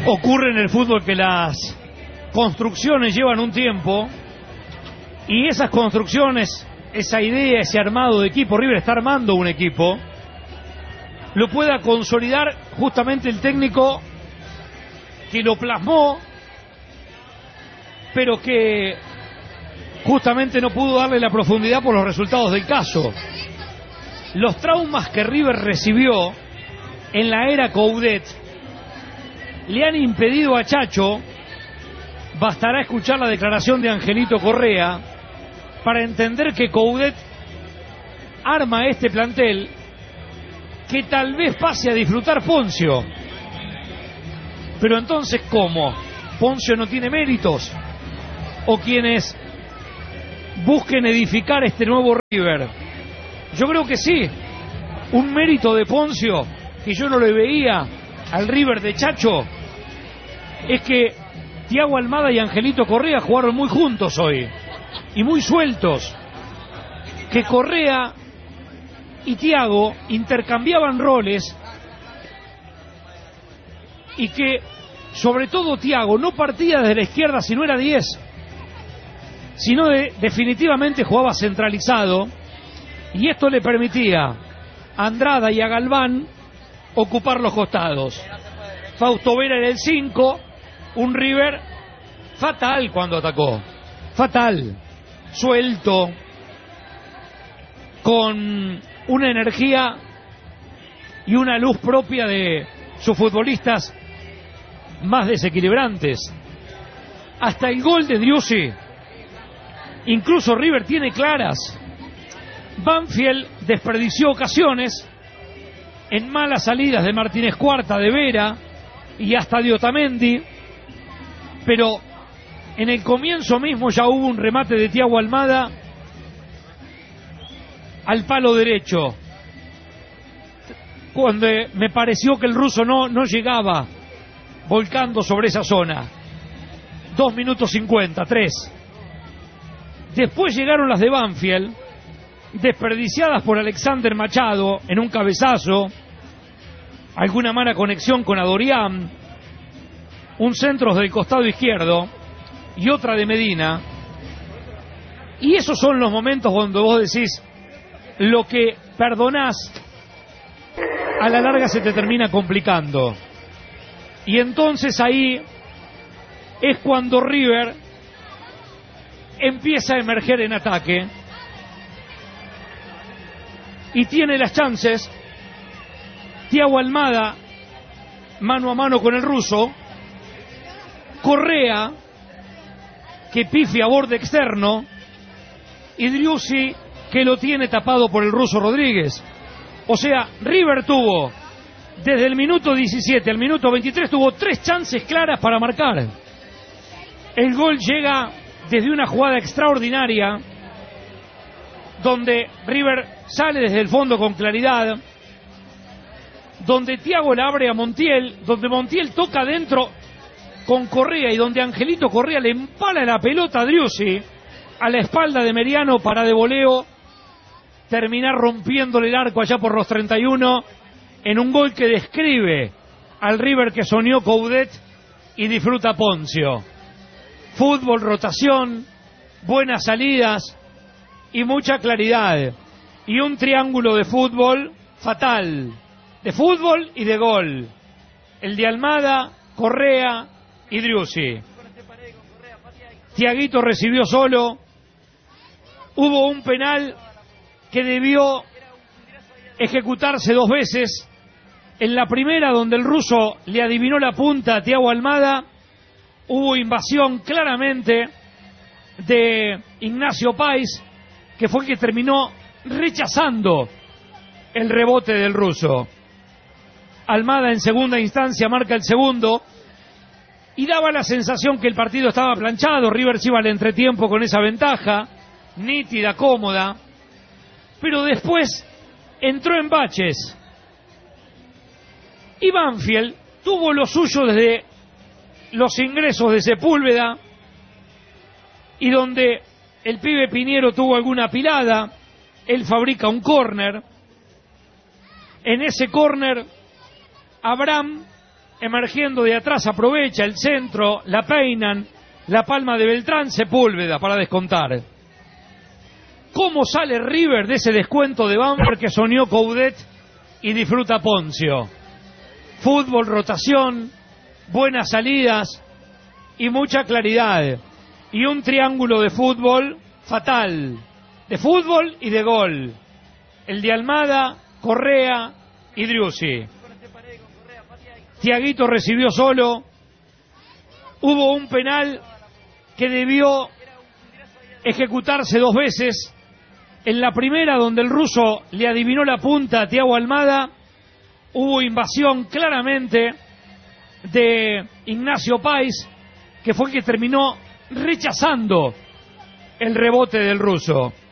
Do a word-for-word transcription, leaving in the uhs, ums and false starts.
Ocurre en el fútbol que las construcciones llevan un tiempo y esas construcciones, esa idea, ese armado de equipo, River está armando un equipo, lo pueda consolidar justamente el técnico que lo plasmó, pero que justamente no pudo darle la profundidad por los resultados del caso. Los traumas que River recibió en la era Coudet le han impedido a Chacho, bastará escuchar la declaración de Angelito Correa, para entender que Coudet arma este plantel que tal vez pase a disfrutar Poncio. Pero entonces, ¿cómo? ¿Poncio no tiene méritos? ¿O quienes busquen edificar este nuevo River? Yo creo que sí. Un mérito de Poncio, que yo no le veía al River de Chacho, es que Thiago Almada y Angelito Correa jugaron muy juntos hoy y muy sueltos, que Correa y Thiago intercambiaban roles y que sobre todo Thiago no partía desde la izquierda si no era diez, sino de, definitivamente jugaba centralizado, y esto le permitía a Andrada y a Galván ocupar los costados. Fausto Vera era el cinco, un River fatal cuando atacó, fatal, suelto, con una energía y una luz propia de sus futbolistas más desequilibrantes. Hasta el gol de Driussi, incluso River tiene claras. Banfield desperdició ocasiones en malas salidas de Martínez Cuarta, de Vera y hasta de Otamendi, pero en el comienzo mismo ya hubo un remate de Thiago Almada al palo derecho, cuando me pareció que el ruso no, no llegaba, volcando sobre esa zona. Dos minutos cincuenta, tres. Después llegaron las de Banfield, desperdiciadas por Alexander Machado en un cabezazo, alguna mala conexión con Adorián, un centro del costado izquierdo y otra de Medina. Y esos son los momentos donde vos decís, lo que perdonás a la larga se te termina complicando. Y entonces ahí es cuando River empieza a emerger en ataque y tiene las chances. Thiago Almada mano a mano con el ruso, Correa que pifia a borde externo y Driussi que lo tiene tapado por el ruso Rodríguez. O sea, River tuvo desde el minuto diecisiete al minuto veintitrés tuvo tres chances claras para marcar. El gol llega desde una jugada extraordinaria donde River sale desde el fondo con claridad, donde Thiago la abre a Montiel, donde Montiel toca adentro con Correa y donde Angelito Correa le empala la pelota a Driussi a la espalda de Meriano para de voleo terminar rompiéndole el arco allá por los treinta y uno en un gol que describe al River que soñó Coudet y disfruta Poncio. Fútbol, rotación, buenas salidas y mucha claridad. Y un triángulo de fútbol fatal. De fútbol y de gol. El de Almada, Correa y Driussi. Thiaguito recibió solo. Hubo un penal que debió ejecutarse dos veces. En la primera, donde el ruso le adivinó la punta a Thiago Almada, hubo invasión claramente de Ignacio Páez, que fue el que terminó rechazando el rebote del ruso. Almada en segunda instancia marca el segundo y daba la sensación que el partido estaba planchado. River se iba al entretiempo con esa ventaja nítida, cómoda, pero después entró en baches y Banfield tuvo lo suyo desde los ingresos de Sepúlveda, y donde el pibe Piñero tuvo alguna pilada, él fabrica un córner. En ese córner Abraham emergiendo de atrás, aprovecha el centro, la peinan, la palma de Beltrán, Sepúlveda para descontar. ¿Cómo sale River de ese descuento de Bamber que soñó Coudet y disfruta Poncio? Fútbol, rotación, buenas salidas y mucha claridad. Y un triángulo de fútbol fatal, de fútbol y de gol. El de Almada, Correa y Driussi. Thiaguito recibió solo. Hubo un penal que debió ejecutarse dos veces. En la primera, donde el ruso le adivinó la punta a Thiago Almada, hubo invasión claramente de Ignacio Páez, que fue el que terminó rechazando el rebote del ruso.